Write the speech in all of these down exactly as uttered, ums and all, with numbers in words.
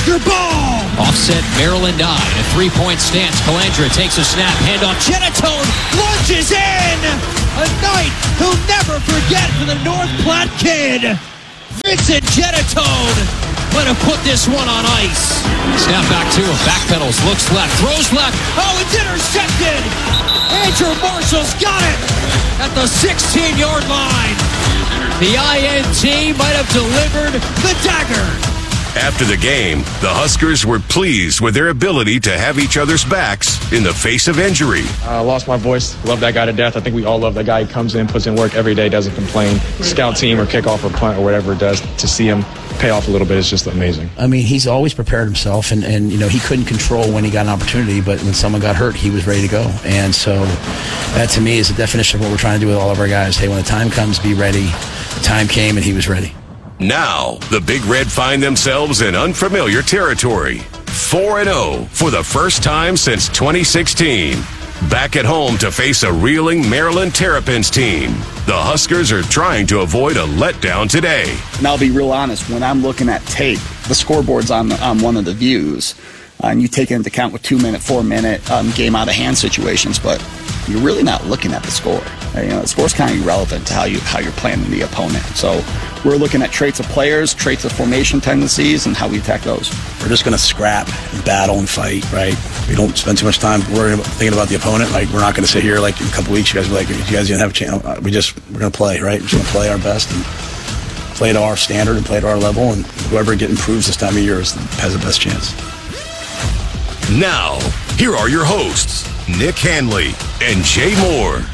Husker ball! Offset Maryland I in a three-point stance. Calandra takes a snap, handoff. Genatone lunges in! A night he'll never forget for the North Platte kid. Vincent Genatone might have put this one on ice. Snap back to him, backpedals, looks left, throws left. Oh, it's intercepted! Andrew Marshall's got it at the sixteen-yard line. The I N T might have delivered the dagger. After the game, the Huskers were pleased with their ability to have each other's backs in the face of injury. I uh, lost my voice. Love that guy to death. I think we all love that guy. He comes in, puts in work every day, doesn't complain. Scout team or kickoff or punt or whatever it does, to see him pay off a little bit is just amazing. I mean, he's always prepared himself, and, and you know, he couldn't control when he got an opportunity, but when someone got hurt, he was ready to go. And so that, to me, is the definition of what we're trying to do with all of our guys. Hey, when the time comes, be ready. The time came, and he was ready. Now, the Big Red find themselves in unfamiliar territory. four and oh for the first time since twenty sixteen. Back at home to face a reeling Maryland Terrapins team. The Huskers are trying to avoid a letdown today. And I'll be real honest, when I'm looking at tape, the scoreboard's on, on one of the views, uh, and you take into account with two-minute, four-minute um, game-out-of-hand situations, but you're really not looking at the score. Uh, you know, the score's kind of irrelevant to how, you, how you're playing the opponent. So we're looking at traits of players, traits of formation tendencies, and how we attack those. We're just going to scrap and battle and fight, right? We don't spend too much time worrying about, thinking about the opponent. Like, we're not going to sit here like in a couple weeks, you guys be like, you guys didn't have a chance. We just, we're going to play, right? We're just going to play our best and play to our standard and play to our level, and whoever get improves this time of year is, has the best chance. Now, here are your hosts, Nick Hanley and Jay Moore.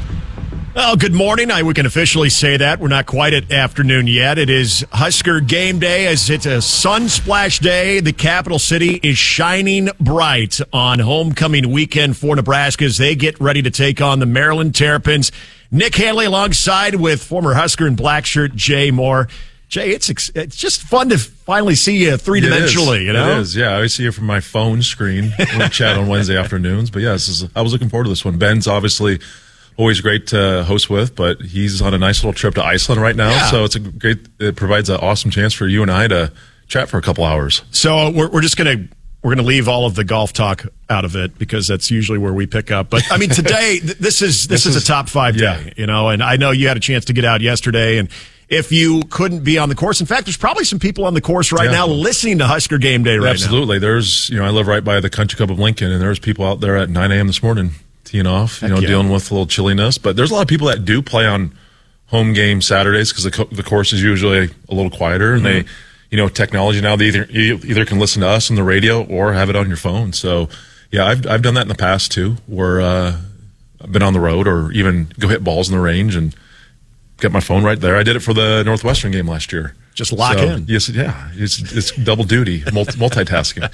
Well, good morning. I, we can officially say that. We're not quite at afternoon yet. It is Husker game day as it's a sun splash day. The capital city is shining bright on homecoming weekend for Nebraska as they get ready to take on the Maryland Terrapins. Nick Hanley alongside with former Husker and black shirt Jay Moore. Jay, it's it's just fun to finally see you three-dimensionally, you know? It is, yeah. I see you from my phone screen. We chat on Wednesday afternoons. But, yeah, this is, I was looking forward to this one. Ben's obviously always great to host with, but he's on a nice little trip to Iceland right now. Yeah. So it's a great – it provides an awesome chance for you and I to chat for a couple hours. So we're we're just going to – we're going to leave all of the golf talk out of it because that's usually where we pick up. But, I mean, today, th- this is this, this is, is a top five yeah. day, you know, and I know you had a chance to get out yesterday, and – if you couldn't be on the course. In fact, there's probably some people on the course right yeah. now listening to Husker Game Day right Absolutely. now. Absolutely. There's, you know, I live right by the Country Club of Lincoln, and there's people out there at nine a.m. this morning teeing off, you Heck know, yeah. dealing with a little chilliness. But there's a lot of people that do play on home game Saturdays because the, co- the course is usually a little quieter, and mm-hmm. they, you know, technology now, they either, you either can listen to us on the radio or have it on your phone. So, yeah, I've I've done that in the past, too, where uh, I've been on the road or even go hit balls in the range and got my phone right there. I did it for the Northwestern game last year. Just lock so, in. Yes, yeah. It's it's double duty, multi- multitasking.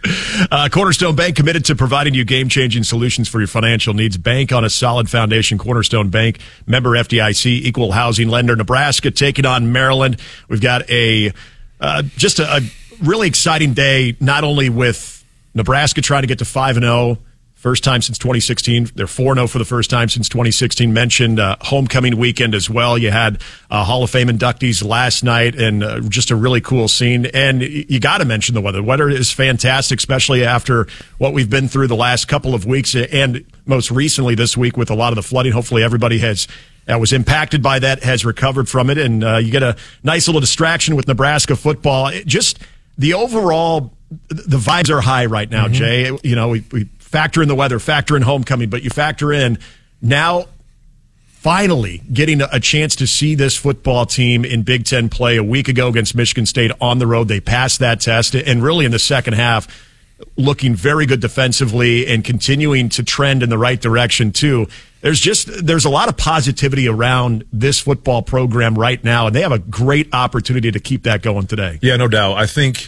uh, Cornerstone Bank committed to providing you game-changing solutions for your financial needs. Bank on a solid foundation. Cornerstone Bank, member F D I C, equal housing lender. Nebraska taking on Maryland. We've got a uh, just a, a really exciting day, not only with Nebraska trying to get to five and oh, first time since twenty sixteen. They're four and oh for the first time since twenty sixteen. Mentioned uh, homecoming weekend as well. You had uh, Hall of Fame inductees last night, and uh, just a really cool scene. And you got to mention the weather. The weather is fantastic, especially after what we've been through the last couple of weeks, and most recently this week with a lot of the flooding. Hopefully everybody has that was impacted by that has recovered from it, and uh, you get a nice little distraction with Nebraska football. It just the overall, the vibes are high right now, mm-hmm. Jay. You know, we, we factor in the weather, factor in homecoming, but you factor in now finally getting a chance to see this football team in Big Ten play a week ago against Michigan State on the road. They passed that test, and really in the second half, looking very good defensively and continuing to trend in the right direction too. There's just, there's a lot of positivity around this football program right now, and they have a great opportunity to keep that going today. Yeah, no doubt. I think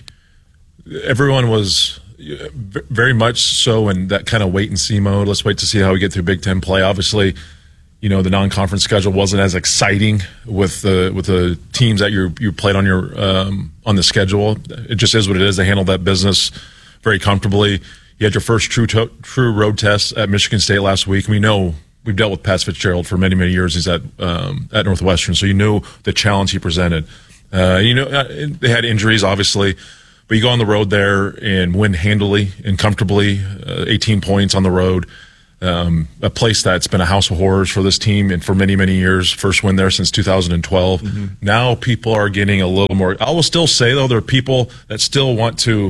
everyone was very much so in that kind of wait and see mode. Let's wait to see how we get through Big Ten play. Obviously, you know, the non-conference schedule wasn't as exciting with the with the teams that you you played on your um, on the schedule. It just is what it is. They handled that business very comfortably. You had your first true to, true road test at Michigan State last week. We know we've dealt with Pat Fitzgerald for many many years. He's at um, at Northwestern, so you knew the challenge he presented. Uh, you know, they had injuries, obviously. But you go on the road there and win handily and comfortably, uh, eighteen points on the road. Um, a place that's been a house of horrors for this team and for many, many years. First win there since two thousand twelve. Mm-hmm. Now people are getting a little more. I will still say, though, there are people that still want to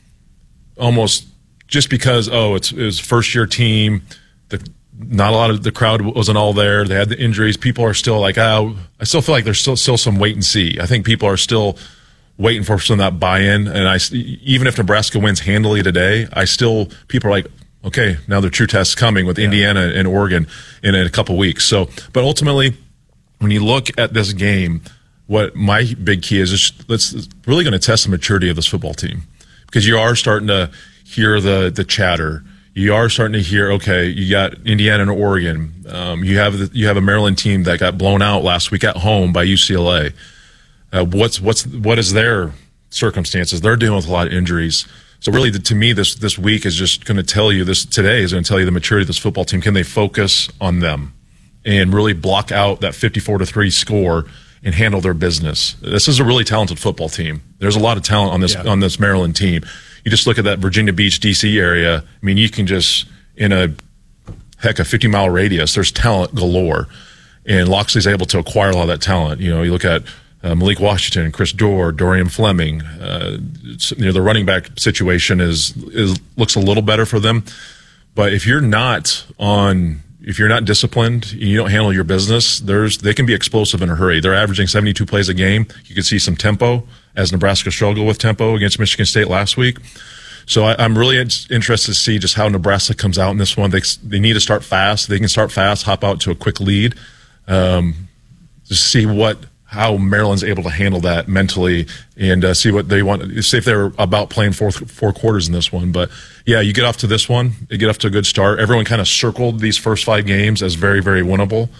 almost just because, oh, it's, it was first-year team, the, not a lot of the crowd wasn't all there. They had the injuries. People are still like, oh, I still feel like there's still, still some wait and see. I think people are still waiting for some of that buy-in. And I, even if Nebraska wins handily today, I still, people are like, okay, now the true test's coming with yeah. Indiana and Oregon in a couple weeks. So, but ultimately, when you look at this game, what my big key is, is let's it's really going to test the maturity of this football team, because you are starting to hear the the chatter. You are starting to hear, okay, you got Indiana and Oregon. Um, you have the, you have a Maryland team that got blown out last week at home by U C L A. Uh, what's what's what is their circumstances? They're dealing with a lot of injuries. So really, the, to me, this this week is just going to tell you this. Today is going to tell you the maturity of this football team. Can they focus on them and really block out that fifty-four to three score and handle their business? This is a really talented football team. There's a lot of talent on this yeah. on this Maryland team. You just look at that Virginia Beach, D C area. I mean, you can just in a heck a fifty mile radius. There's talent galore, and Loxley's able to acquire a lot of that talent. You know, you look at Uh, Malik Washington, Chris Dorr, Dorian Fleming. Uh, you know, the running back situation is is looks a little better for them. But if you're not on, if you're not disciplined, you don't handle your business. There's they can be explosive in a hurry. They're averaging seventy-two plays a game. You can see some tempo as Nebraska struggled with tempo against Michigan State last week. So I, I'm really in- interested to see just how Nebraska comes out in this one. They they need to start fast. They can start fast, hop out to a quick lead. Um, just see what. How Maryland's able to handle that mentally and uh, see what they want. See if they're about playing four four quarters in this one. But yeah, you get off to this one, you get off to a good start. Everyone kind of circled these first five games as very, very winnable.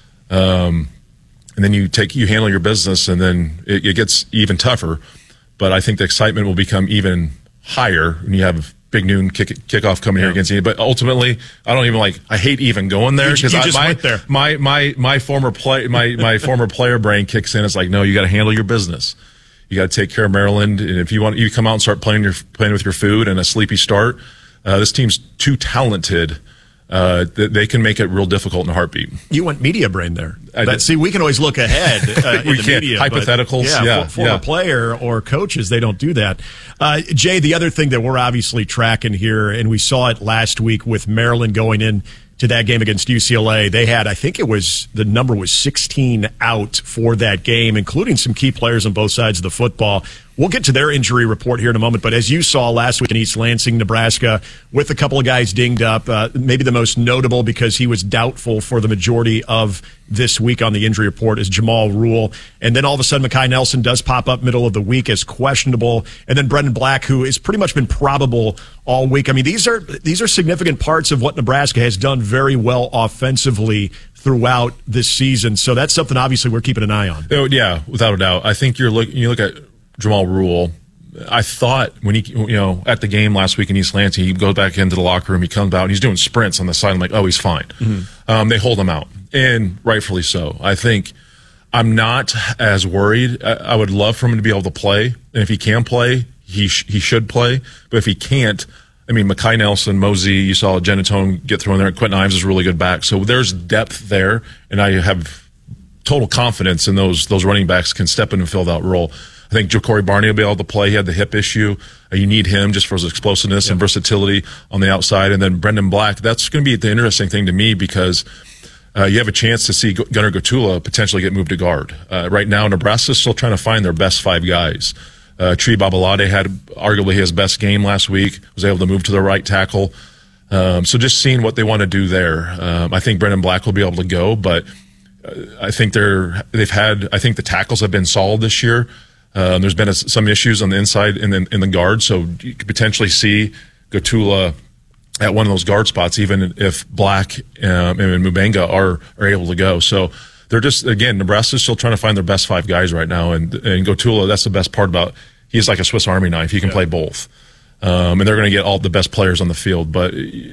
Um, and then you take you handle your business, and then it, it gets even tougher. But I think the excitement will become even higher when you have big noon kick, kickoff coming yeah. here against you. But ultimately, I don't even like. I hate even going there because my, there. my my my former play my my former player brain kicks in. It's like, no, you got to handle your business. You got to take care of Maryland, and if you want, you come out and start playing your playing with your food and a sleepy start. Uh, this team's too talented. Uh, they can make it real difficult in a heartbeat. You went media brain there. But see, we can always look ahead uh, in we the can. media. Hypotheticals. But, yeah, yeah, for, former yeah. player or coaches, they don't do that. Uh, Jay, the other thing that we're obviously tracking here, and we saw it last week with Maryland going in to that game against U C L A. They had, I think it was, the number was sixteen out for that game, including some key players on both sides of the football. We'll get to their injury report here in a moment, but as you saw last week in East Lansing, Nebraska, with a couple of guys dinged up, uh, maybe the most notable because he was doubtful for the majority of this week on the injury report is Jamal Rule. And then all of a sudden, Mekhi Nelson does pop up middle of the week as questionable. And then Brendan Black, who has pretty much been probable all week. I mean, these are these are significant parts of what Nebraska has done very well offensively throughout this season. So that's something obviously we're keeping an eye on. Oh, yeah, without a doubt. I think you're look you look at Jamal Rule. I thought when he, you know, at the game last week in East Lansing, he goes back into the locker room, he comes out, and he's doing sprints on the side. I'm like, oh, he's fine. Mm-hmm. Um, they hold him out, and rightfully so. I think I'm not as worried. I, I would love for him to be able to play, and if he can play, he sh- he should play. But if he can't, I mean, Mekhi Nelson, Mosey, you saw Genatone get thrown there. Quentin Ives is a really good back. So there's depth there, and I have total confidence in those those running backs can step in and fill that role. I think Ja'Cory Barney will be able to play. He had the hip issue. Uh, you need him just for his explosiveness yep. and versatility on the outside. And then Brendan Black, that's going to be the interesting thing to me because uh, you have a chance to see Gunnar Gotula potentially get moved to guard. Uh, right now, Nebraska's still trying to find their best five guys. Uh, Tree Babalade had arguably his best game last week, was able to move to the right tackle. Um, so just seeing what they want to do there. Um, I think Brendan Black will be able to go, but uh, I think they're, they've had, I think the tackles have been solid this year. Um, there's been a, some issues on the inside and in, in the guard, so you could potentially see Gotula at one of those guard spots, even if Black um, and Mubenga are are able to go. So they're just, again, Nebraska's still trying to find their best five guys right now, and and Gotula, that's the best part about. He's like a Swiss Army knife. He can yeah. play both, um, and they're going to get all the best players on the field. But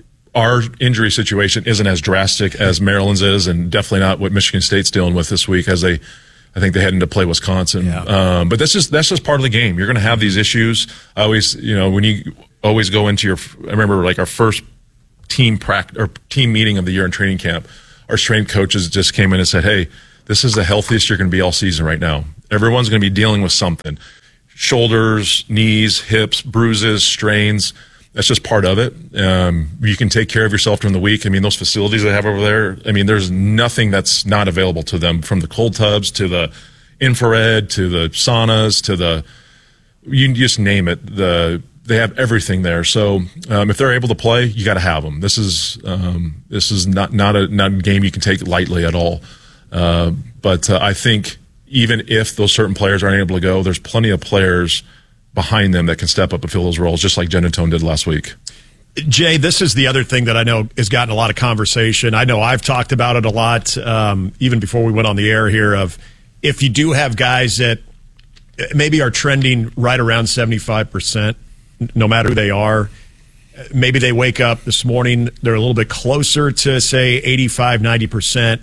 our injury situation isn't as drastic as Maryland's is, and definitely not what Michigan State's dealing with this week as they. I think they head into play Wisconsin. Yeah. Um, but that's just that's just part of the game. You're going to have these issues. I always, you know, when you always go into your, I remember like our first team practice or team meeting of the year in training camp, our strength coaches just came in and said, "Hey, this is the healthiest you're going to be all season right now. Everyone's going to be dealing with something: shoulders, knees, hips, bruises, strains." That's just part of it. Um, you can take care of yourself during the week. I mean, those facilities they have over there, I mean, there's nothing that's not available to them, from the cold tubs to the infrared to the saunas to the, you just name it. The They have everything there. So um, if they're able to play, you got to have them. This is um, this is not, not, a, not a game you can take lightly at all. Uh, but uh, I think even if those certain players aren't able to go, there's plenty of players behind them that can step up and fill those roles, just like Genatone did last week. Jay, this is the other thing that I know has gotten a lot of conversation. I know I've talked about it a lot, um, even before we went on the air here, of if you do have guys that maybe are trending right around seventy-five percent, no matter who they are, maybe they wake up this morning, they're a little bit closer to, say, eighty-five, ninety percent.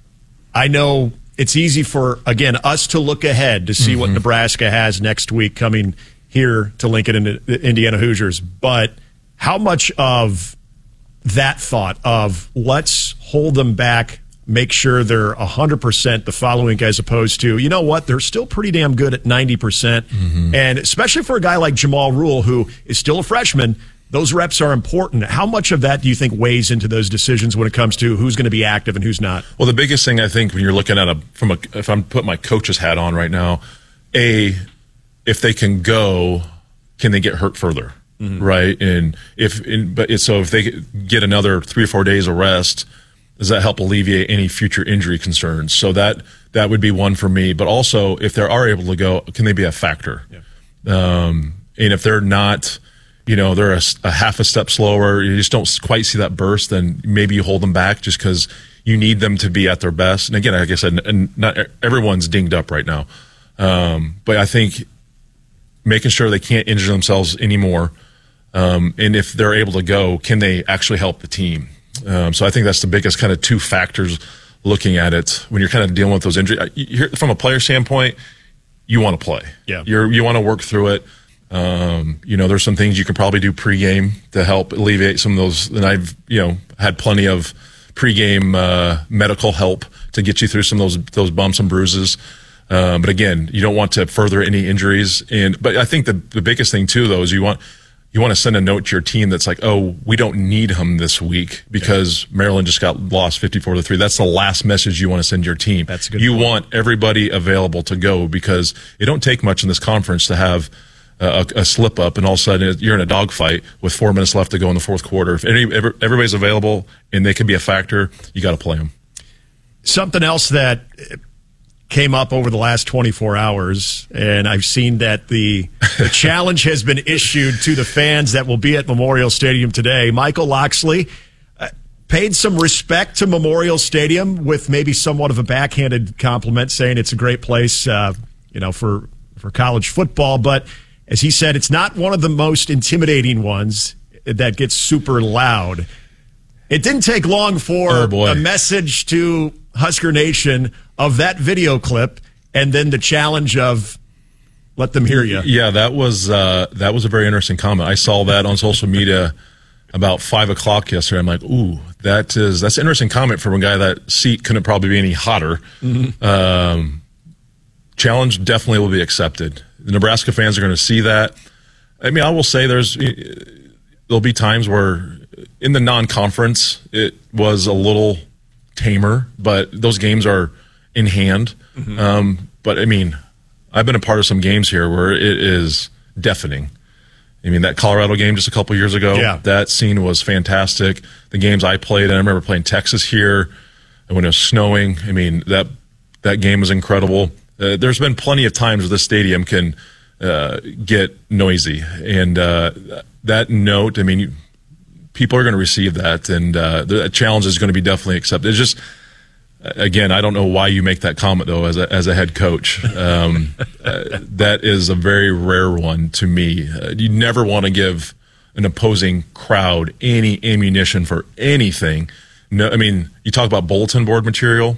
I know it's easy for, again, us to look ahead to see mm-hmm. what Nebraska has next week coming here to Lincoln and the Indiana Hoosiers. But how much of that thought of let's hold them back, make sure they're one hundred percent the following week, as opposed to, you know what, they're still pretty damn good at ninety percent. Mm-hmm. And especially for a guy like Jamal Rule, who is still a freshman, those reps are important. How much of that do you think weighs into those decisions when it comes to who's going to be active and who's not? Well, the biggest thing I think when you're looking at a, from a, if I'm putting my coach's hat on right now, A, if they can go, can they get hurt further? Mm-hmm. Right. And if, in, but it, so if they get another three or four days of rest, does that help alleviate any future injury concerns? So that, that would be one for me. But also, if they are able to go, can they be a factor? Yeah. Um, and if they're not, you know, they're a, a half a step slower, you just don't quite see that burst, then maybe you hold them back just because you need them to be at their best. And again, like I said, and not everyone's dinged up right now. Um, but I think making sure they can't injure themselves anymore. Um, and if they're able to go, can they actually help the team? Um, so I think that's the biggest kind of two factors looking at it when you're kind of dealing with those injuries. From a player standpoint, you want to play. Yeah. You're, you want to work through it. Um, you know, there's some things you can probably do pregame to help alleviate some of those. And I've, you know, had plenty of pregame uh, medical help to get you through some of those those bumps and bruises. Uh, but again, you don't want to further any injuries. And but I think the the biggest thing too, though, is you want you want to send a note to your team that's like, oh, we don't need him this week because yeah. Maryland just got lost fifty-four to three. That's the last message you want to send your team. That's a good you point. Want everybody available to go because it don't take much in this conference to have A, a slip up, and all of a sudden you're in a dogfight with four minutes left to go in the fourth quarter. If any, everybody's available and they can be a factor, you got to play them. Something else that came up over the last twenty-four hours, and I've seen that the, the challenge has been issued to the fans that will be at Memorial Stadium today. Michael Locksley uh, paid some respect to Memorial Stadium with maybe somewhat of a backhanded compliment, saying it's a great place, uh, you know, for for college football, but as he said, it's not one of the most intimidating ones that gets super loud. It didn't take long for oh a message to Husker Nation of that video clip and then the challenge of let them hear you. Yeah, that was uh, that was a very interesting comment. I saw that on social media about five o'clock yesterday. I'm like, ooh, that is that's an interesting comment from a guy that seat couldn't probably be any hotter. Mm-hmm. Um, challenge definitely will be accepted. The Nebraska fans are going to see that. I mean, I will say there's there'll be times where in the non-conference it was a little tamer, but those games are in hand. Mm-hmm. Um, but I mean, I've been a part of some games here where it is deafening. I mean, that Colorado game just a couple years ago, yeah. that scene was fantastic. The games I played, and I remember playing Texas here, and when it was snowing, I mean, that that game was incredible. Uh, there's been plenty of times where this stadium can uh, get noisy, and uh, that note, I mean, you, people are going to receive that, and uh, the challenge is going to be definitely accepted. It's just, again, I don't know why you make that comment, though, as a, as a head coach. Um, uh, that is a very rare one to me. Uh, you never want to give an opposing crowd any ammunition for anything. No, I mean, you talk about bulletin board material.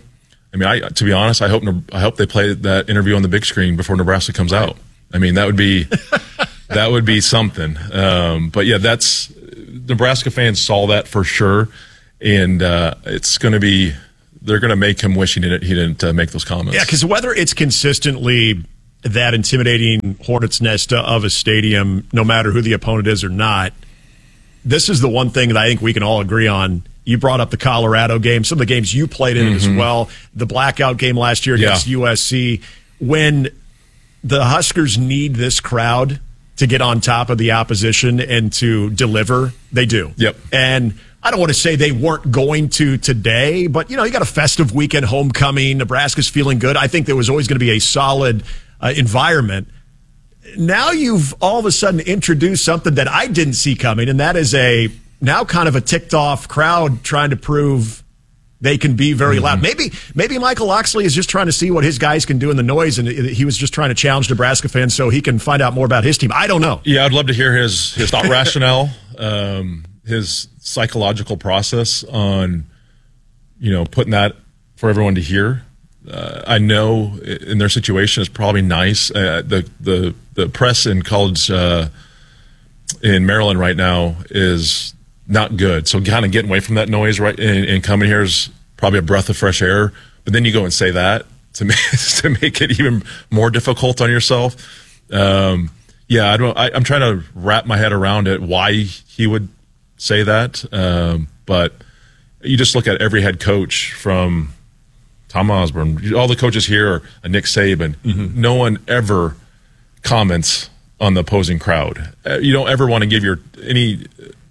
I mean, I to be honest, I hope I hope they play that interview on the big screen before Nebraska comes out. I mean, that would be that would be something. Um, but yeah, that's Nebraska fans saw that for sure, and uh, it's going to be they're going to make him wish he didn't he didn't uh, make those comments. Yeah, because whether it's consistently that intimidating hornet's nest of a stadium, no matter who the opponent is or not, this is the one thing that I think we can all agree on. You brought up the Colorado game, some of the games you played in mm-hmm. as well, the blackout game last year against yeah. U S C. When the Huskers need this crowd to get on top of the opposition and to deliver, they do. Yep. And I don't want to say they weren't going to today, but, you know, you got a festive weekend homecoming. Nebraska's feeling good. I think there was always going to be a solid uh, environment. Now you've all of a sudden introduced something that I didn't see coming, and that is a now kind of a ticked-off crowd trying to prove they can be very mm-hmm. loud. Maybe maybe Michael Oxley is just trying to see what his guys can do in the noise, and he was just trying to challenge Nebraska fans so he can find out more about his team. I don't know. Yeah, I'd love to hear his, his thought rationale, um, his psychological process on, you know, putting that for everyone to hear. Uh, I know in their situation it's probably nice. Uh, the the the press in college uh, in Maryland right now is not good. So kind of getting away from that noise right and, and coming here is probably a breath of fresh air. But then you go and say that to make to make it even more difficult on yourself. Um, yeah, I don't. I, I'm trying to wrap my head around it. Why he would say that? Um, but you just look at every head coach from Tom Osborne, all the coaches here are a Nick Saban. Mm-hmm. No one ever comments on the opposing crowd. You don't ever want to give your any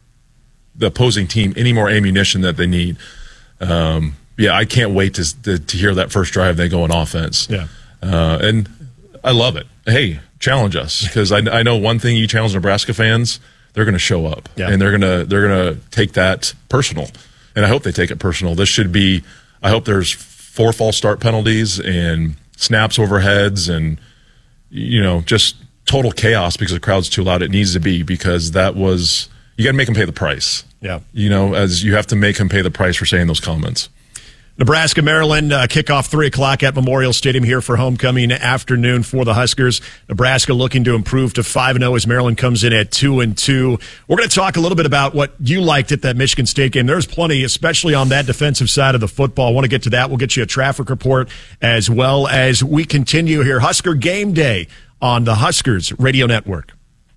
the opposing team any more ammunition that they need. Um, yeah, I can't wait to, to to hear that first drive they go on offense. Yeah, uh, and I love it. Hey, challenge us, because I, I know one thing: you challenge Nebraska fans, they're going to show up, yeah. and they're gonna they're gonna take that personal. And I hope they take it personal. This should be. I hope there's four false start penalties and snaps over heads and, you know, just total chaos because the crowd's too loud. It needs to be, because that was, you got to make them pay the price. Yeah. You know, as you have to make them pay the price for saying those comments. Nebraska, Maryland, uh, kickoff three o'clock at Memorial Stadium here for homecoming afternoon for the Huskers. Nebraska looking to improve to five and oh as Maryland comes in at two and two. We're going to talk a little bit about what you liked at that Michigan State game. There's plenty, especially on that defensive side of the football. I want to get to that. We'll get you a traffic report as well as we continue here. Husker Game Day on the Huskers Radio Network.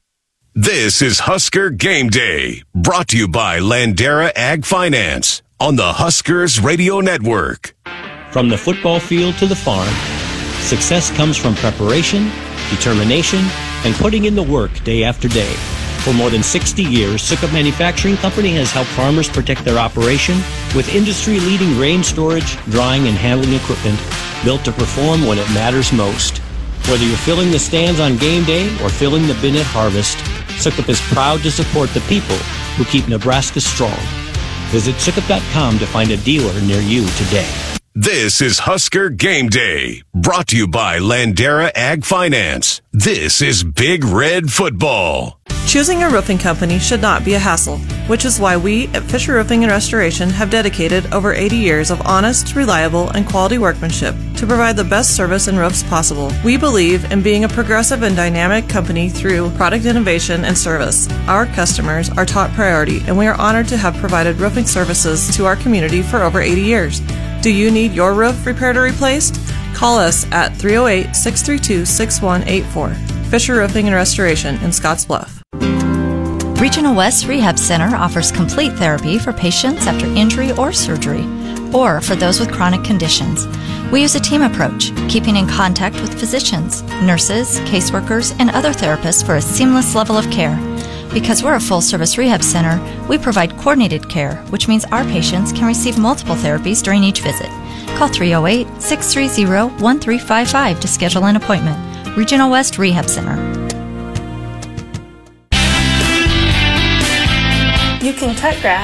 This is Husker Game Day, brought to you by Landera Ag Finance on the Huskers Radio Network. From the football field to the farm, success comes from preparation, determination, and putting in the work day after day. For more than sixty years, Sukup Manufacturing Company has helped farmers protect their operation with industry-leading grain storage, drying, and handling equipment built to perform when it matters most. Whether you're filling the stands on game day or filling the bin at harvest, Sukup is proud to support the people who keep Nebraska strong. Visit Sukup dot com to find a dealer near you today. This is Husker Game Day, brought to you by Landera Ag Finance. This is Big Red Football. Choosing a roofing company should not be a hassle, which is why we at Fisher Roofing and Restoration have dedicated over eighty years of honest, reliable, and quality workmanship to provide the best service and roofs possible. We believe in being a progressive and dynamic company through product innovation and service. Our customers are top priority, and we are honored to have provided roofing services to our community for over eighty years. Do you need your roof repaired or replaced? Call us at three oh eight, six three two, six one eight four. Fisher Roofing and Restoration in Scottsbluff. Regional West Rehab Center offers complete therapy for patients after injury or surgery, or for those with chronic conditions. We use a team approach, keeping in contact with physicians, nurses, caseworkers, and other therapists for a seamless level of care. Because we're a full-service rehab center, we provide coordinated care, which means our patients can receive multiple therapies during each visit. Call three oh eight, six three zero, one three five five to schedule an appointment. Regional West Rehab Center. You can cut grass,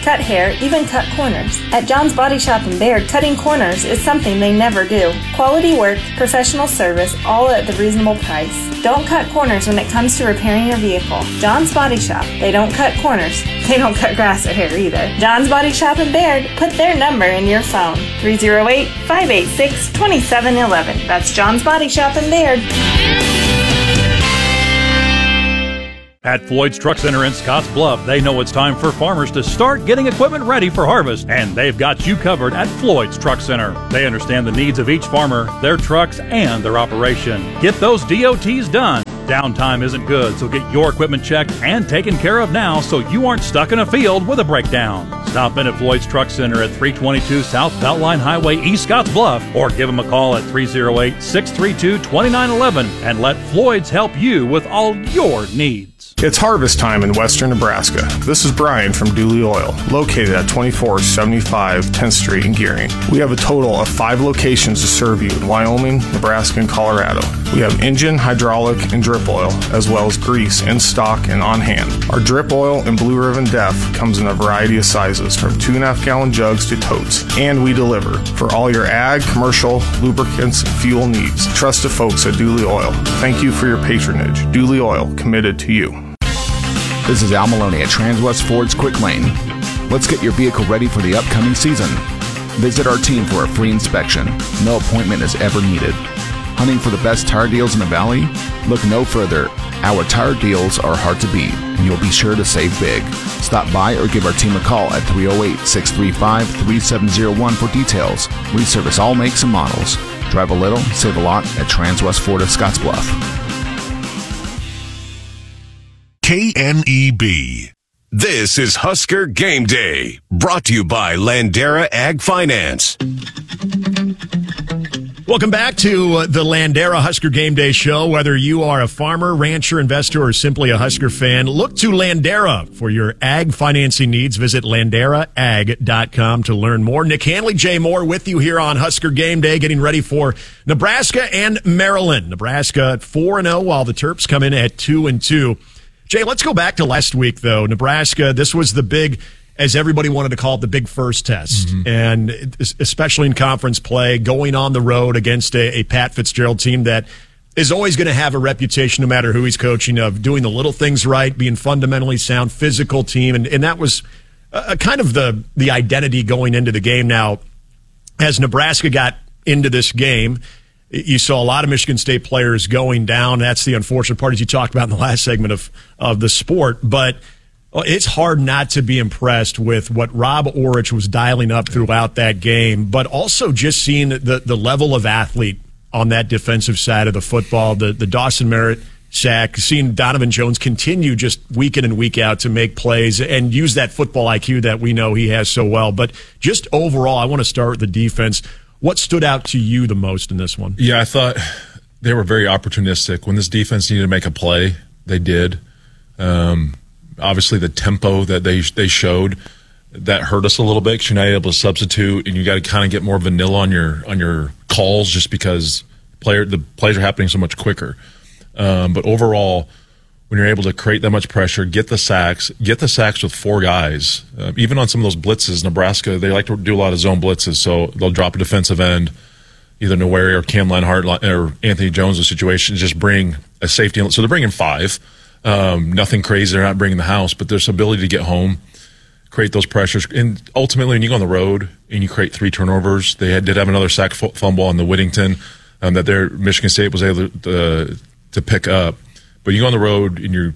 cut hair, even cut corners. At John's Body Shop in Baird, cutting corners is something they never do. Quality work, professional service, all at the reasonable price. Don't cut corners when it comes to repairing your vehicle. John's Body Shop. They don't cut corners. They don't cut grass or hair either. John's Body Shop in Baird. Put their number in your phone. three oh eight, five eight six, two seven one one. That's John's Body Shop in Baird. At Floyd's Truck Center in Scotts Bluff, they know it's time for farmers to start getting equipment ready for harvest, and they've got you covered at Floyd's Truck Center. They understand the needs of each farmer, their trucks, and their operation. Get those D O Ts done. Downtime isn't good, so get your equipment checked and taken care of now so you aren't stuck in a field with a breakdown. Stop in at Floyd's Truck Center at three twenty-two South Beltline Highway, East Scotts Bluff, or give them a call at three oh eight, six three two, two nine one one and let Floyd's help you with all your needs. It's harvest time in western Nebraska. This is Brian from Dooley Oil, located at twenty-four seventy-five tenth Street in Gearing. We have a total of five locations to serve you in Wyoming, Nebraska, and Colorado. We have engine, hydraulic, and drip oil, as well as grease in stock and on hand. Our drip oil and Blue Ribbon Def comes in a variety of sizes, from two and a half gallon jugs to totes, and we deliver for all your ag, commercial, lubricants, and fuel needs. Trust the folks at Dooley Oil. Thank you for your patronage. Dooley Oil, committed to you. This is Al Maloney at Transwest Ford's Quick Lane. Let's get your vehicle ready for the upcoming season. Visit our team for a free inspection. No appointment is ever needed. Hunting for the best tire deals in the Valley? Look no further. Our tire deals are hard to beat, and you'll be sure to save big. Stop by or give our team a call at three oh eight, six three five, three seven oh one for details. We service all makes and models. Drive a little, save a lot at Transwest Ford of Scotts Bluff. K N E B. This is Husker Game Day, brought to you by Landera Ag Finance. Welcome back to uh, the Landera Husker Game Day show. Whether you are a farmer, rancher, investor, or simply a Husker fan, look to Landera for your ag financing needs. Visit landera ag dot com to learn more. Nick Hanley, Jay Moore with you here on Husker Game Day, getting ready for Nebraska and Maryland. Nebraska at four and oh, while the Terps come in at two and two. Jay, let's go back to last week, though. Nebraska, this was the big, as everybody wanted to call it, the big first test. Mm-hmm. And especially in conference play, going on the road against a, a Pat Fitzgerald team that is always going to have a reputation, no matter who he's coaching, of doing the little things right, being fundamentally sound, physical team. And, and that was a, kind of the, the identity going into the game. Now, as Nebraska got into this game, you saw a lot of Michigan State players going down. That's the unfortunate part, as you talked about in the last segment of, of the sport. But it's hard not to be impressed with what Rob Orich was dialing up throughout that game, but also just seeing the, the level of athlete on that defensive side of the football, the, the Dawson Merritt sack, seeing Donovan Jones continue just week in and week out to make plays and use that football I Q that we know he has so well. But just overall, I want to start with the defense. What stood out to you the most in this one? Yeah, I thought they were very opportunistic. When this defense needed to make a play, they did. Um, obviously, the tempo that they they showed, that hurt us a little bit because you're not able to substitute, and you got to kind of get more vanilla on your on your calls just because player the plays are happening so much quicker. Um, but overall, when you're able to create that much pressure, get the sacks, get the sacks with four guys. Uh, even on some of those blitzes, Nebraska, they like to do a lot of zone blitzes, so they'll drop a defensive end, either Noweri or Cam Lenhart or Anthony Jones' situation, just bring a safety. So they're bringing five. Um, nothing crazy. They're not bringing the house, but there's ability to get home, create those pressures. And ultimately, when you go on the road and you create three turnovers, they had, did have another sack fumble on the Whittington um, that their Michigan State was able to, uh, to pick up. But you go on the road and you're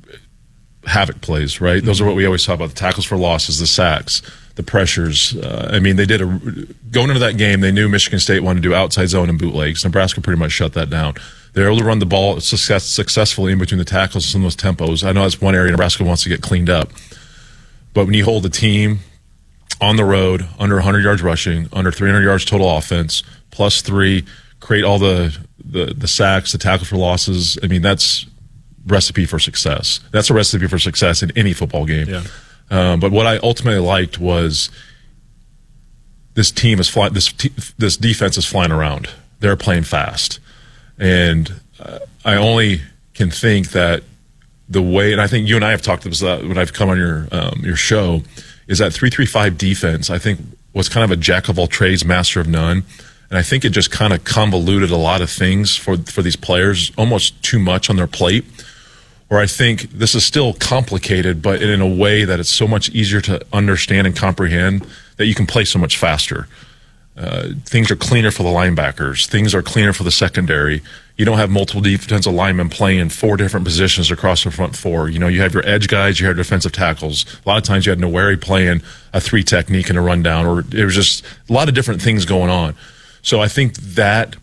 havoc plays, right? Mm-hmm. Those are what we always talk about: the tackles for losses, the sacks, the pressures. Uh, I mean, they did a going into that game. They knew Michigan State wanted to do outside zone and bootlegs. Nebraska pretty much shut that down. They're able to run the ball success, successfully in between the tackles and some of those tempos. I know that's one area Nebraska wants to get cleaned up. But when you hold a team on the road under one hundred yards rushing, under three hundred yards total offense, plus three, create all the the, the sacks, the tackles for losses. I mean, that's recipe for success. That's a recipe for success in any football game. Yeah. Um, but what I ultimately liked was this team is fly, this te- this defense is flying around. They're playing fast, and uh, I only can think that the way, and I think you and I have talked about this when I've come on your um, your show. is that three three five defense, I think, was kind of a jack of all trades, master of none. And I think it just kind of convoluted a lot of things for, for these players, almost too much on their plate. Or I think this is still complicated, but in a way that it's so much easier to understand and comprehend that you can play so much faster. Uh, things are cleaner for the linebackers. Things are cleaner for the secondary. You don't have multiple defensive linemen playing four different positions across the front four. You know, you have your edge guys, you have defensive tackles. A lot of times you had Noweri playing a three technique and a rundown, or it was just a lot of different things going on. So I think that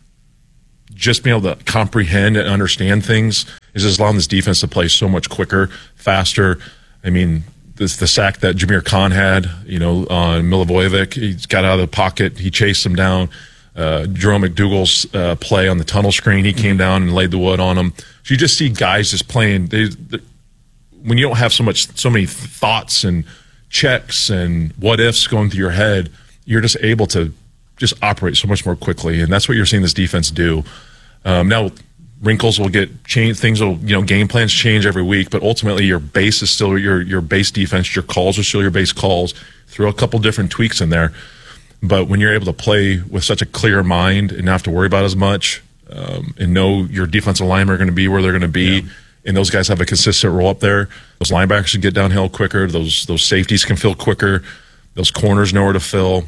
just being able to comprehend and understand things is just allowing this defense to play so much quicker, faster. I mean, this, the sack that Jameer Khan had, you know, on Milivojevic, he got out of the pocket, he chased him down. Uh, Jerome McDougal's uh, play on the tunnel screen, he came down and laid the wood on him. So you just see guys just playing. They, they, when you don't have so much, so many thoughts and checks and what ifs going through your head, you're just able to just operate so much more quickly, and that's what you're seeing this defense do. Um, now, wrinkles will get changed. Things will, you know, game plans change every week, but ultimately your base is still your your base defense. Your calls are still your base calls. Throw a couple different tweaks in there. But when you're able to play with such a clear mind and not have to worry about as much, um, and know your defensive linemen are going to be where they're going to be, yeah. and those guys have a consistent role up there, those linebackers can get downhill quicker. Those those safeties can fill quicker. Those corners know where to fill,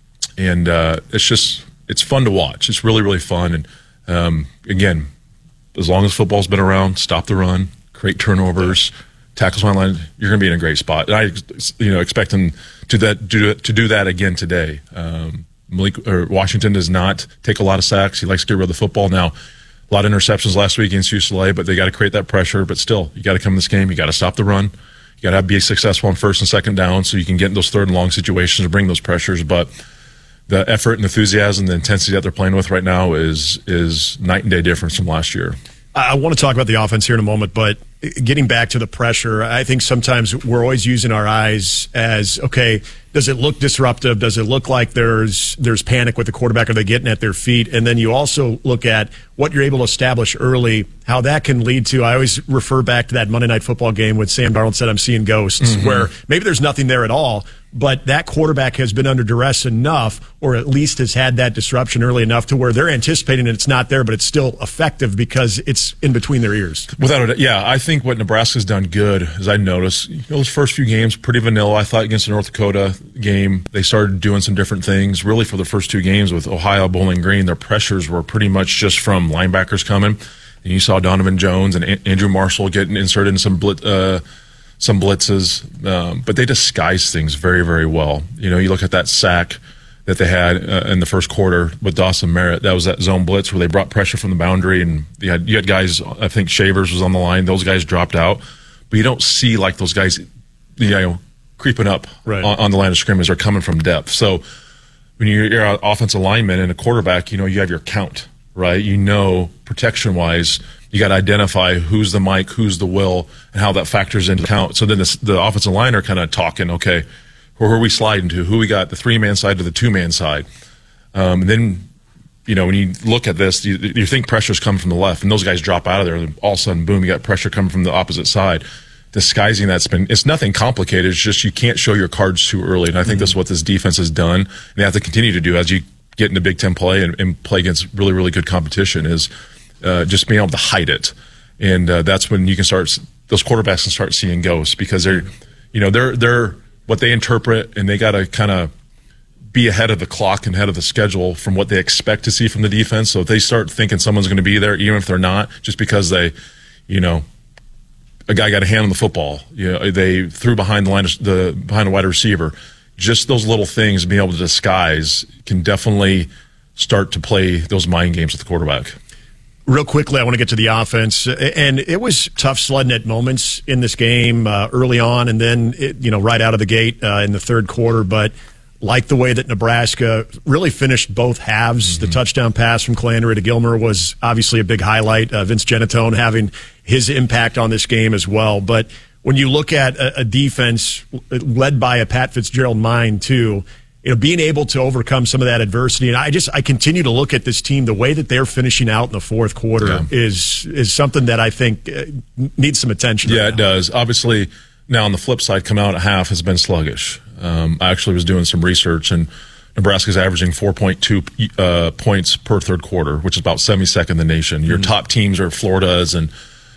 and uh, it's just it's fun to watch. It's really really fun. And um, again, as long as football's been around, stop the run, create turnovers, tackles on line, you're going to be in a great spot. And I, you know, expect them to that do to do that again today. Um, Malik or Washington does not take a lot of sacks. He likes to get rid of the football. Now, a lot of interceptions last week against U C L A, but they got to create that pressure. But still, you got to come in this game. You got to stop the run. You got to be successful on first and second down, so you can get in those third and long situations and bring those pressures. But the effort and enthusiasm, the intensity that they're playing with right now is is night and day difference from last year. I want to talk about the offense here in a moment, but getting back to the pressure, I think sometimes we're always using our eyes as, okay, does it look disruptive? Does it look like there's there's panic with the quarterback? Are they getting at their feet? And then you also look at what you're able to establish early, how that can lead to, I always refer back to that Monday Night Football game when Sam Darnold said, I'm seeing ghosts, mm-hmm. where maybe there's nothing there at all, but that quarterback has been under duress enough, or at least has had that disruption early enough to where they're anticipating it's not there, but it's still effective because it's in between their ears. Without a doubt, yeah. I think what Nebraska's done good, as I noticed, you know, those first few games, pretty vanilla. I thought against the North Dakota game, they started doing some different things. Really, for the first two games with Ohio, Bowling Green, their pressures were pretty much just from linebackers coming. And you saw Donovan Jones and A- Andrew Marshall getting inserted in some blitz, uh, some blitzes, um, but they disguise things very, very well. You know, you look at that sack that they had uh, in the first quarter with Dawson Merritt. That was that zone blitz where they brought pressure from the boundary, and you had, you had guys, I think Shavers was on the line. Those guys dropped out. But you don't see like those guys, you know, creeping up right. on, on the line of scrimmage or coming from depth. So when you're, you're an offensive lineman and a quarterback, you know, you have your count, right? You know, protection-wise, you got to identify who's the Mike, who's the Will, and how that factors into count. So then the, the offensive line are kind of talking, okay, who are we sliding to? Who we got the three-man side to the two-man side? Um, and then, you know, when you look at this, you, you think pressure's coming from the left, and those guys drop out of there, and all of a sudden, boom, you got pressure coming from the opposite side. Disguising that's been, it's nothing complicated. It's just you can't show your cards too early. And I think mm-hmm. that's what this defense has done. And they have to continue to do as you get into Big Ten play and, and play against really, really good competition is uh, just being able to hide it. And uh, that's when you can start, those quarterbacks can start seeing ghosts because they're, you know, they're, they're what they interpret, and they got to kind of be ahead of the clock and ahead of the schedule from what they expect to see from the defense. So if they start thinking someone's going to be there, even if they're not, just because they, you know, a guy got a hand on the football, you know, they threw behind the line, of, the behind a wide receiver. Just those little things, being able to disguise, can definitely start to play those mind games with the quarterback. Real quickly, I want to get to the offense, and it was tough sledding at moments in this game uh, early on, and then it, you know right out of the gate uh, in the third quarter. But like the way that Nebraska really finished both halves, mm-hmm. the touchdown pass from Calandria to Gilmer was obviously a big highlight. Uh, Vince Genatone having his impact on this game as well. But when you look at a, a defense led by a Pat Fitzgerald mind too, you know, being able to overcome some of that adversity, and I just I continue to look at this team, the way that they're finishing out in the fourth quarter yeah. is is something that I think uh, needs some attention. Yeah, right it does. Obviously, now on the flip side, coming out at half has been sluggish. Um, I actually was doing some research, and Nebraska's averaging four point two uh, points per third quarter, which is about seventy-second in the nation. Your mm-hmm. top teams are Florida's and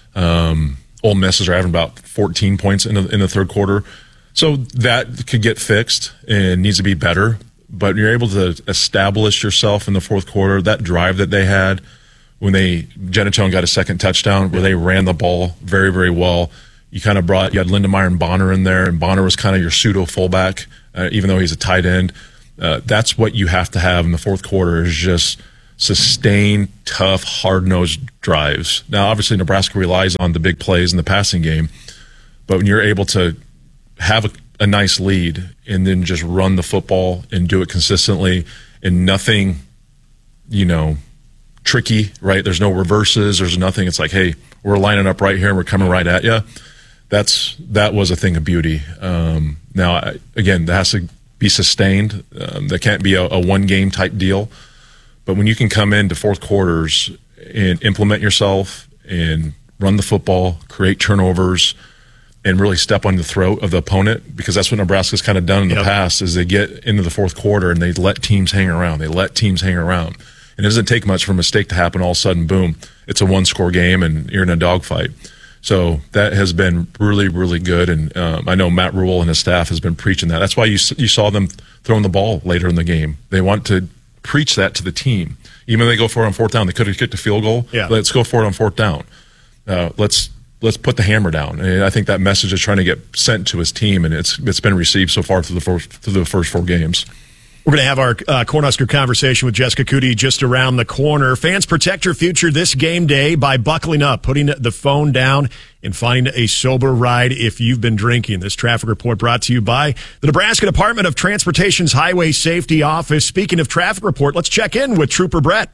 um, Ole Miss's are having about fourteen points in the, in the third quarter. So that could get fixed and needs to be better. But you're able to establish yourself in the fourth quarter. That drive that they had when they Genatone got a second touchdown, where they ran the ball very, very well. You kind of brought you had Lindemeyer and Bonner in there, and Bonner was kind of your pseudo fullback, uh, even though he's a tight end. Uh, that's what you have to have in the fourth quarter, is just sustained, tough, hard-nosed drives. Now, obviously, Nebraska relies on the big plays in the passing game, but when you're able to have a, a nice lead and then just run the football and do it consistently and nothing, you know, tricky, right? There's no reverses. There's nothing. It's like, hey, we're lining up right here and we're coming right at you. That's that was a thing of beauty. Um, now, I, again, that has to be sustained. Um, that can't be a, a one-game type deal. But when you can come into fourth quarters and implement yourself and run the football, create turnovers, and really step on the throat of the opponent, because that's what Nebraska's kind of done in the yep. past, is they get into the fourth quarter and they let teams hang around. They let teams hang around. And it doesn't take much for a mistake to happen. All of a sudden, boom, it's a one-score game and you're in a dogfight. So that has been really, really good. And um, I know Matt Rule and his staff has been preaching that. That's why you you saw them throwing the ball later in the game. They want to preach that to the team. Even if they go for it on fourth down, they could have kicked a field goal. Yeah. Let's go for it on fourth down. Uh, let's let's put the hammer down. And I think that message is trying to get sent to his team, and it's it's been received so far through the first through the first four games. We're going to have our uh, Cornhusker conversation with Jessica Cootie just around the corner. Fans, protect your future this game day by buckling up, putting the phone down, and finding a sober ride if you've been drinking. This traffic report brought to you by the Nebraska Department of Transportation's Highway Safety Office. Speaking of traffic report, let's check in with Trooper Brett.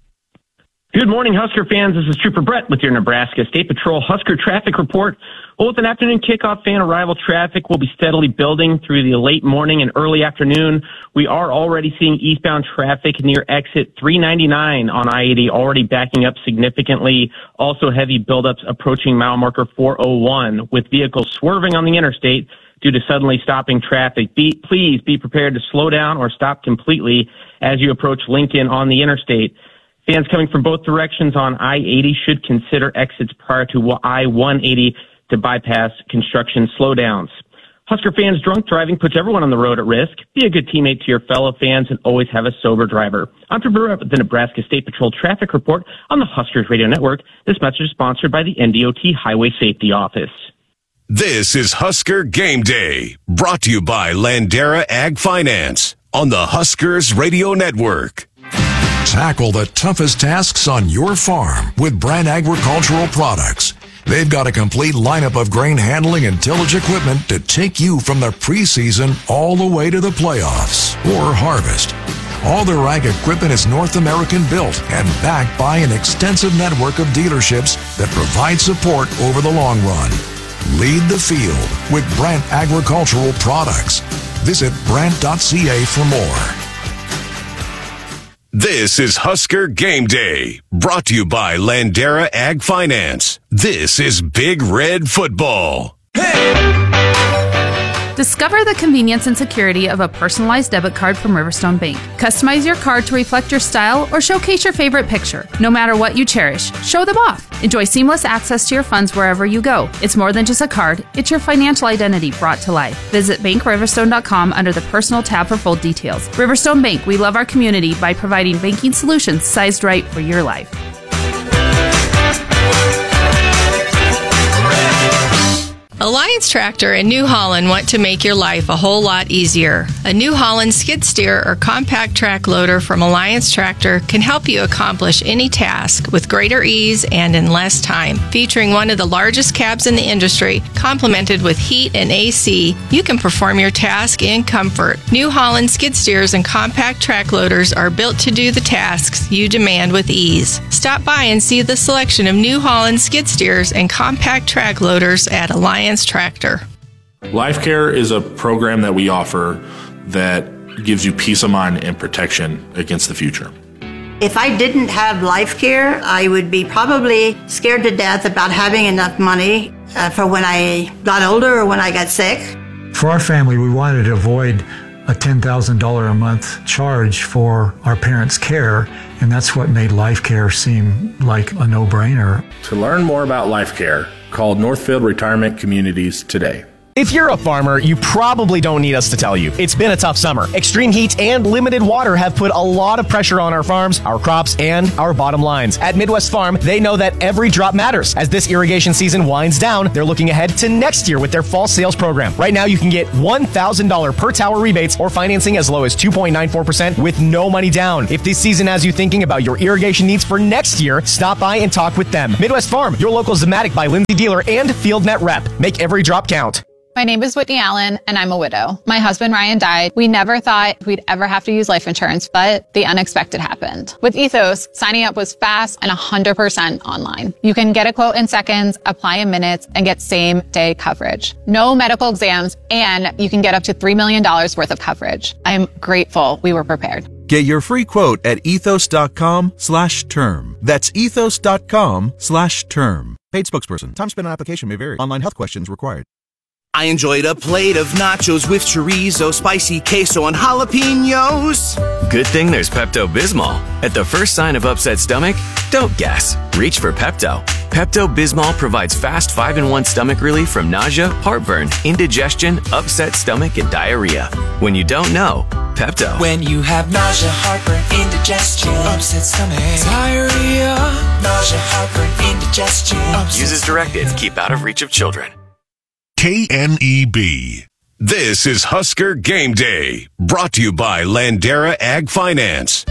Good morning, Husker fans. This is Trooper Brett with your Nebraska State Patrol Husker Traffic Report. Well, with an afternoon kickoff, fan arrival traffic will be steadily building through the late morning and early afternoon. We are already seeing eastbound traffic near exit three ninety-nine on I eighty already backing up significantly. Also heavy buildups approaching mile marker four oh one, with vehicles swerving on the interstate due to suddenly stopping traffic. Be, please be prepared to slow down or stop completely as you approach Lincoln on the interstate. Fans coming from both directions on I eighty should consider exits prior to I one eighty to bypass construction slowdowns. Husker fans, drunk driving puts everyone on the road at risk. Be a good teammate to your fellow fans and always have a sober driver. I'm Trevor with the Nebraska State Patrol Traffic Report on the Huskers Radio Network. This message is sponsored by the N D O T Highway Safety Office. This is Husker Game Day, brought to you by Landera Ag Finance on the Huskers Radio Network. Tackle the toughest tasks on your farm with Brand Agricultural Products. They've got a complete lineup of grain handling and tillage equipment to take you from the preseason all the way to the playoffs or harvest. All their ag equipment is North American built and backed by an extensive network of dealerships that provide support over the long run. Lead the field with Brand Agricultural Products. Visit brand dot c a for more. This is Husker Game Day, brought to you by Landera Ag Finance. This is Big Red Football. Discover the convenience and security of a personalized debit card from Riverstone Bank. Customize your card to reflect your style or showcase your favorite picture. No matter what you cherish, show them off. Enjoy seamless access to your funds wherever you go. It's more than just a card, it's your financial identity brought to life. Visit bank riverstone dot com under the Personal tab for full details. Riverstone Bank, we love our community by providing banking solutions sized right for your life. Alliance Tractor and New Holland want to make your life a whole lot easier. A New Holland skid steer or compact track loader from Alliance Tractor can help you accomplish any task with greater ease and in less time. Featuring one of the largest cabs in the industry, complemented with heat and A C, you can perform your task in comfort. New Holland skid steers and compact track loaders are built to do the tasks you demand with ease. Stop by and see the selection of New Holland skid steers and compact track loaders at Alliance Tractor. Life Care is a program that we offer that gives you peace of mind and protection against the future. If I didn't have Life Care, I would be probably scared to death about having enough money uh, for when I got older or when I got sick. For our family, we wanted to avoid a ten thousand dollars a month charge for our parents' care, and that's what made Life Care seem like a no-brainer. To learn more about Life Care, call Northfield Retirement Communities today. If you're a farmer, you probably don't need us to tell you. It's been a tough summer. Extreme heat and limited water have put a lot of pressure on our farms, our crops, and our bottom lines. At Midwest Farm, they know that every drop matters. As this irrigation season winds down, they're looking ahead to next year with their fall sales program. Right now, you can get one thousand dollars per tower rebates or financing as low as two point nine four percent with no money down. If this season has you thinking about your irrigation needs for next year, stop by and talk with them. Midwest Farm, your local Zematic by Lindsay dealer and FieldNet rep. Make every drop count. My name is Whitney Allen, and I'm a widow. My husband, Ryan, died. We never thought we'd ever have to use life insurance, but the unexpected happened. With Ethos, signing up was fast and one hundred percent online. You can get a quote in seconds, apply in minutes, and get same-day coverage. No medical exams, and you can get up to three million dollars worth of coverage. I'm grateful we were prepared. Get your free quote at ethos.com slash term. That's ethos.com slash term. Paid spokesperson. Time spent on application may vary. Online health questions required. I enjoyed a plate of nachos with chorizo, spicy queso, and jalapenos. Good thing there's Pepto-Bismol. At the first sign of upset stomach, don't guess. Reach for Pepto. Pepto-Bismol provides fast five in one stomach relief from nausea, heartburn, indigestion, upset stomach, and diarrhea. When you don't know, Pepto. When you have nausea, heartburn, indigestion, upset stomach, diarrhea, nausea, heartburn, indigestion. Use as directed. Keep out of reach of children. K N E B. This is Husker Game Day, brought to you by Landera Ag Finance.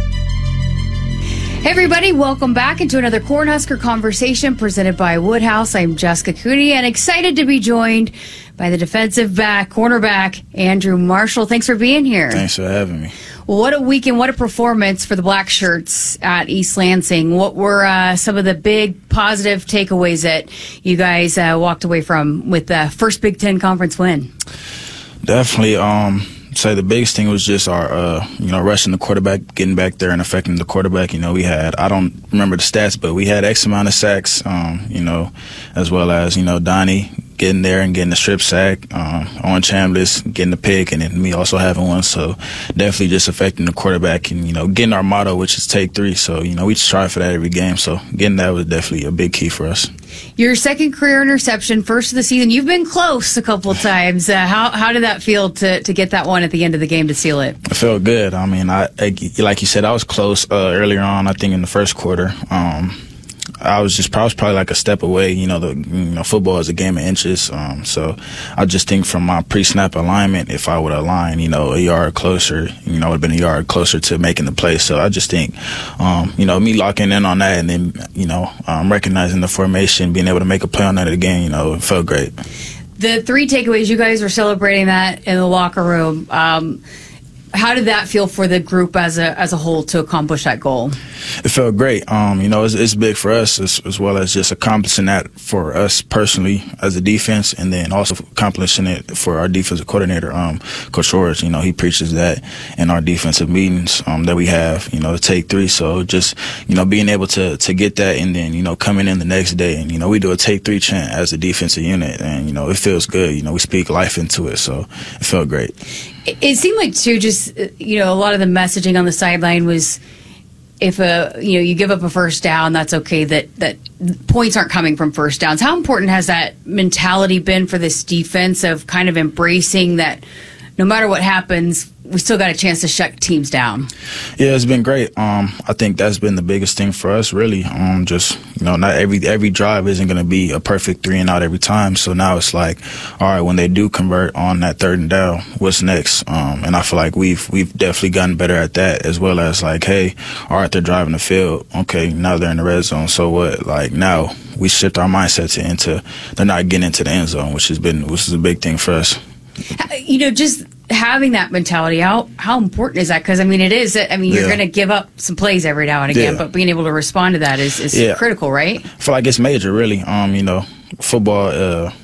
Hey everybody, welcome back into another Cornhusker Conversation presented by Woodhouse. I'm Jessica Cooney and excited to be joined by the defensive back, cornerback, Andrew Marshall. Thanks for being here. Thanks for having me. Well, what a weekend, what a performance for the Black Shirts at East Lansing. What were uh, some of the big positive takeaways that you guys uh, walked away from with the first Big Ten Conference win? Definitely. Um, say the biggest thing was just our, uh, you know, rushing the quarterback, getting back there and affecting the quarterback. You know, we had, I don't remember the stats, but we had X amount of sacks, um, you know, as well as, you know, Donnie getting there and getting the strip sack, uh, on Chambliss getting the pick, and then me also having one. So definitely just affecting the quarterback and, you know, getting our motto, which is take three. So, you know, we strive for that every game. So getting that was definitely a big key for us. Your second career interception, first of the season. You've been close a couple times. Uh, how how did that feel to, to get that one at the end of the game to seal it? It felt good. I mean, I, I like you said, I was close uh, earlier on, I think in the first quarter. Um, I was just I was probably like a step away. You know, the you know football is a game of inches. Um, so I just think from my pre-snap alignment, if I would align, you know, a yard closer, you know, it would have been a yard closer to making the play. So I just think, um, you know, me locking in on that and then, you know, um, recognizing the formation, being able to make a play on that again, you know, it felt great. The three takeaways, you guys were celebrating that in the locker room. Um, How did that feel for the group as a as a whole to accomplish that goal? It felt great. Um, you know, it's, it's big for us as, as well as just accomplishing that for us personally as a defense, and then also accomplishing it for our defensive coordinator, um, Coach George. You know, he preaches that in our defensive meetings um, that we have. You know, to take three. So just you know being able to to get that, and then you know coming in the next day, and you know we do a take three chant as a defensive unit, and you know it feels good. You know, we speak life into it, so it felt great. It seemed like, too, just, you know, a lot of the messaging on the sideline was if, a, you know, you give up a first down, that's okay, that, that points aren't coming from first downs. How important has that mentality been for this defense of kind of embracing that no matter what happens, we still got a chance to shut teams down? Yeah, it's been great. Um, I think that's been the biggest thing for us, really. Um, just, you know, not every every drive isn't going to be a perfect three and out every time. So now it's like, all right, when they do convert on that third and down, what's next? Um, and I feel like we've we've definitely gotten better at that, as well as like, hey, all right, they're driving the field. Okay, now they're in the red zone. So what? Like now we shift our mindset to into they're not getting into the end zone, which has been which is a big thing for us. You know, just having that mentality, how how important is that? Because, I mean, it is. I mean, you're yeah. going to give up some plays every now and again, yeah. but being able to respond to that is, is yeah. critical, right? I feel like it's major, really. Um, you know, football, uh,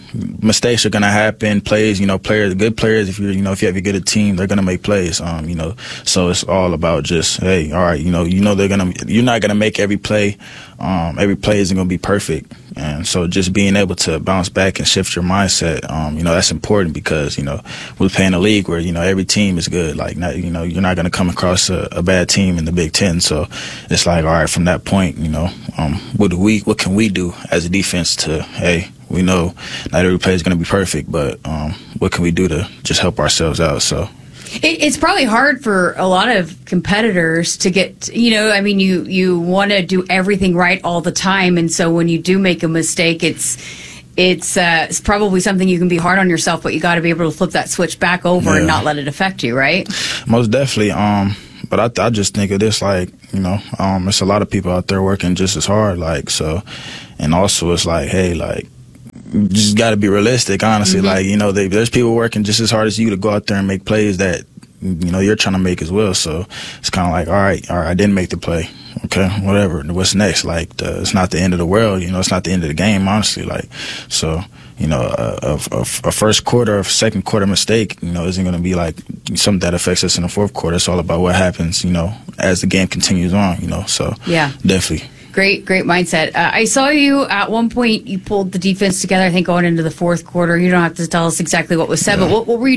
mistakes are gonna happen. Plays, you know, players, good players. If you you know if you have a good team, they're gonna make plays. Um, you know, so it's all about just hey, all right, you know, you know they're gonna you're not gonna make every play. Um, every play isn't gonna be perfect, and so just being able to bounce back and shift your mindset, um, you know, that's important because you know we're playing a league where you know every team is good. Like, not, you know, you're not gonna come across a, a bad team in the Big Ten. So it's like, all right, from that point, you know, um, what do we, what can we do as a defense to hey. We know not every play is going to be perfect, but um, what can we do to just help ourselves out? So it, it's probably hard for a lot of competitors to get, you know, I mean, you, you want to do everything right all the time. And so when you do make a mistake, it's it's, uh, it's probably something you can be hard on yourself, but you got to be able to flip that switch back over yeah. and not let it affect you, right? Most definitely. Um, but I, I just think of this like, you know, um, it's a lot of people out there working just as hard. Like, so, and also it's like, hey, like, you just got to be realistic, honestly. Mm-hmm. Like, you know, they, there's people working just as hard as you to go out there and make plays that, you know, you're trying to make as well. So it's kind of like, all right, all right, I didn't make the play. Okay, whatever. What's next? Like, the, it's not the end of the world. You know, it's not the end of the game, honestly. Like, so, you know, a, a, a, a first quarter, a second quarter mistake, you know, isn't going to be like something that affects us in the fourth quarter. It's all about what happens, you know, as the game continues on, you know. So, yeah, definitely. Great, great mindset. Uh, I saw you at one point, you pulled the defense together, I think, going into the fourth quarter. You don't have to tell us exactly what was said, yeah. but what, what were you